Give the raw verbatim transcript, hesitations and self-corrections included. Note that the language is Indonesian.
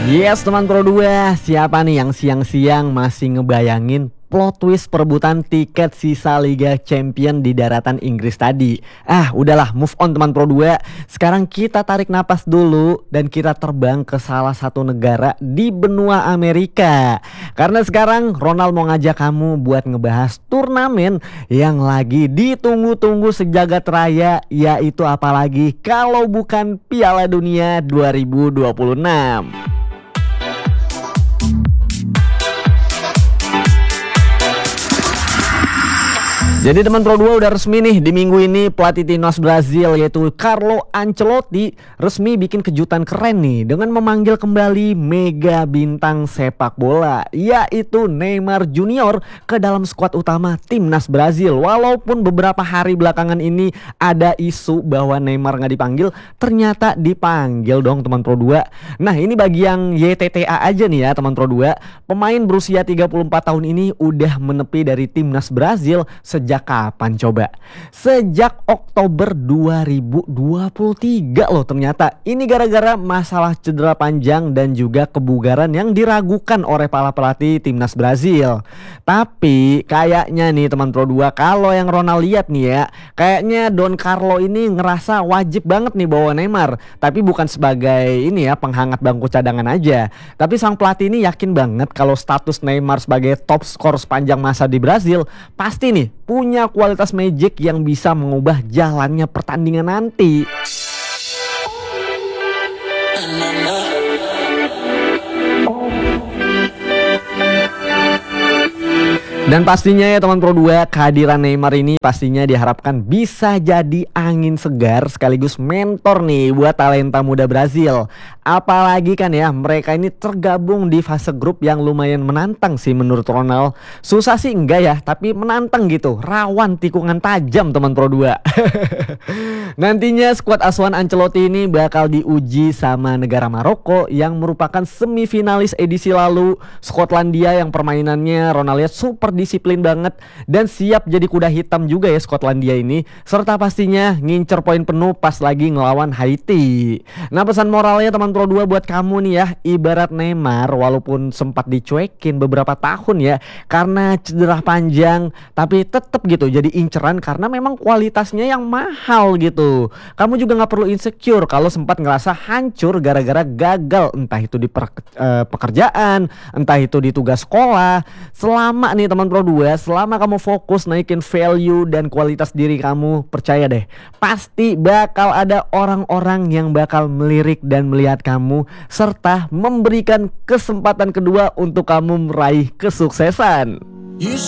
Yes teman Pro dua, siapa nih yang siang-siang masih ngebayangin plot twist perebutan tiket sisa Liga Champion di daratan Inggris tadi? Ah udahlah, move on teman Pro dua. Sekarang kita tarik napas dulu dan kita terbang ke salah satu negara di benua Amerika. Karena sekarang Ronald mau ngajak kamu buat ngebahas turnamen yang lagi ditunggu-tunggu sejagat raya, yaitu apalagi kalau bukan Piala Dunia dua ribu dua puluh enam. Jadi teman Pro dua udah resmi nih, di minggu ini pelatih timnas Brazil yaitu Carlo Ancelotti resmi bikin kejutan keren nih dengan memanggil kembali mega bintang sepak bola yaitu Neymar Junior ke dalam skuad utama timnas Brazil. Walaupun beberapa hari belakangan ini ada isu bahwa Neymar nggak dipanggil, ternyata dipanggil dong teman Pro dua. Nah ini bagi yang Y T T A aja nih ya teman Pro dua, pemain berusia tiga puluh empat tahun ini udah menepi dari timnas Brazil sejak Sejak kapan coba? Sejak Oktober dua ribu dua puluh tiga loh ternyata. Ini gara-gara masalah cedera panjang dan juga kebugaran yang diragukan oleh para pelatih timnas Brazil. Tapi kayaknya nih teman Pro dua, kalau yang Ronald lihat nih ya, kayaknya Don Carlo ini ngerasa wajib banget nih bawa Neymar. Tapi bukan sebagai ini ya penghangat bangku cadangan aja. Tapi sang pelatih ini yakin banget kalau status Neymar sebagai top skor sepanjang masa di Brazil pasti nih punya kualitas magic yang bisa mengubah jalannya pertandingan nanti. Dan pastinya ya teman Pro dua, kehadiran Neymar ini pastinya diharapkan bisa jadi angin segar sekaligus mentor nih buat talenta muda Brazil. Apalagi kan ya mereka ini tergabung di fase grup yang lumayan menantang sih menurut Ronald. Susah sih enggak ya, tapi menantang gitu, rawan tikungan tajam teman Pro dua. Nantinya skuad asuhan Ancelotti ini bakal diuji sama negara Maroko yang merupakan semifinalis edisi lalu. Skotlandia yang permainannya Ronald lihat super disiplin banget dan siap jadi kuda hitam juga ya Skotlandia ini, serta pastinya ngincer poin penuh pas lagi ngelawan Haiti. Nah pesan moralnya teman Pro dua buat kamu nih ya, ibarat Neymar walaupun sempat dicuekin beberapa tahun ya karena cedera panjang, tapi tetap gitu jadi inceran karena memang kualitasnya yang mahal gitu. Kamu juga nggak perlu insecure kalau sempat ngerasa hancur gara-gara gagal, entah itu di per, uh, pekerjaan, entah itu di tugas sekolah. Selama nih teman Pro dua, selama kamu fokus naikin value dan kualitas diri kamu, percaya deh pasti bakal ada orang-orang yang bakal melirik dan melihat kamu serta memberikan kesempatan kedua untuk kamu meraih kesuksesan.